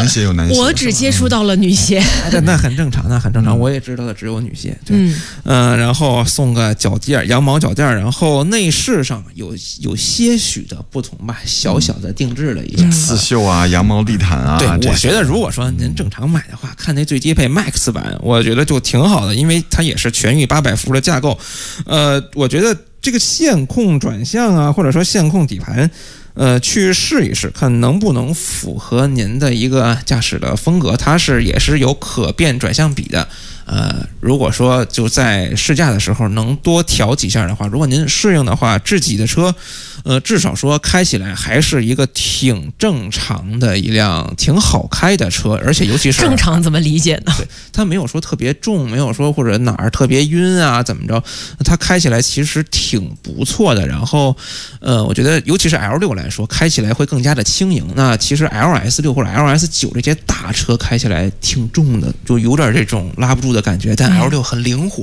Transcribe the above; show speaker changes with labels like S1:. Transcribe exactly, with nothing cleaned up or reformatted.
S1: 男鞋有男鞋，
S2: 我只接触到了女鞋，
S3: 那那很正常，那很正常，我也知道的只有女鞋。对，嗯、呃，然后送个脚垫，羊毛脚垫，然后内饰上有有些许的不同吧，小小的定制了一下，
S1: 刺绣啊，羊毛地毯啊。
S3: 对，我觉得如果说您正常买的话，看那最低配 Max 版，我觉得就挺好的，因为它也是全域八百伏的架构。呃，我觉得这个线控转向啊，或者说线控底盘。呃，去试一试，看能不能符合您的一个驾驶的风格。它是也是有可变转向比的。呃，如果说就在试驾的时候能多调几下的话，如果您适应的话，智己的车，呃，至少说开起来还是一个挺正常的一辆挺好开的车，而且尤其是
S2: 正常怎么理解呢？
S3: 对，它没有说特别重，没有说或者哪儿特别晕啊，怎么着，它开起来其实挺不错的。然后，呃，我觉得尤其是 L 六来说，开起来会更加的轻盈。那其实 L S 六或者 L S 九这些大车开起来挺重的，就有点这种拉不住的感觉，但 L 六很灵活。